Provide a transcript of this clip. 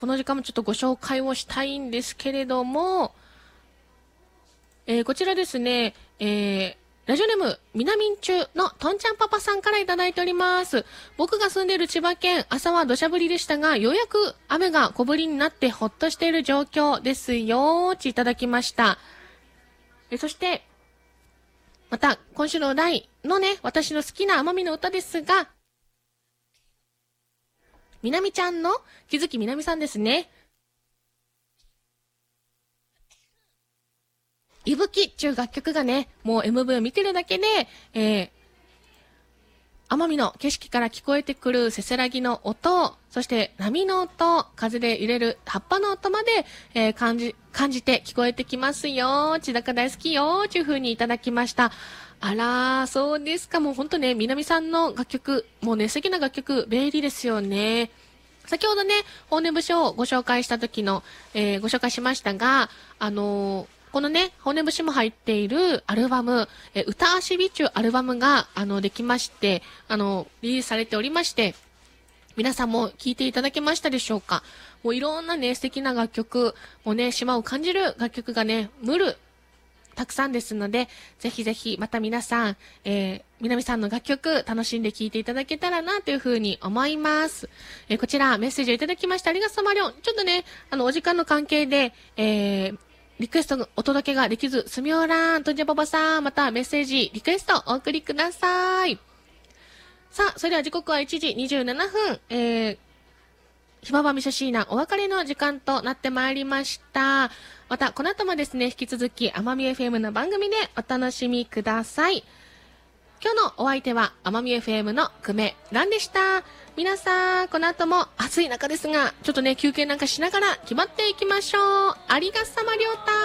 この時間もちょっとご紹介をしたいんですけれども、こちらですね、ラジオネーム、みなみんちゅのとんちゃんパパさんからいただいております。僕が住んでいる千葉県、朝は土砂降りでしたが、ようやく雨が小降りになってほっとしている状況ですよーちいただきました。そして、また、今週のお題のね、私の好きな奄美の歌ですが、みなみちゃんの木月みなみさんですね。いぶきっていう楽曲がね、もう MV を見てるだけで、奄美の景色から聞こえてくるせせらぎの音、そして波の音、風で揺れる葉っぱの音まで、感じて聞こえてきますよ。千高大好きよ。という風にいただきました。あらー、そうですか。もうほんとね、南さんの楽曲、もうね、素敵な楽曲、便利ですよね。先ほどね、本音節をご紹介した時の、ご紹介しましたが、このね、本音節も入っているアルバム、歌足びちゅアルバムが、できまして、リリースされておりまして、皆さんも聴いていただけましたでしょうか。もういろんなね、素敵な楽曲、もうね、島を感じる楽曲がね、たくさんですので、ぜひぜひまた皆さん、南さんの楽曲楽しんで聴いていただけたらなというふうに思います。こちらメッセージをいただきましてありがとうまりょん。ちょっとね、お時間の関係で、リクエストのお届けができず、すみおらん、とんじゃばばさん、またメッセージ、リクエストお送りください。さあ、それでは時刻は1時27分、ひまばみしゃしーなお別れの時間となってまいりました。また、この後もですね、引き続き、奄美 FM の番組でお楽しみください。今日のお相手は、奄美 FM の久米蘭でした。皆さん、この後も暑い中ですが、ちょっとね、休憩なんかしながら決まっていきましょう。ありがさまりょうた。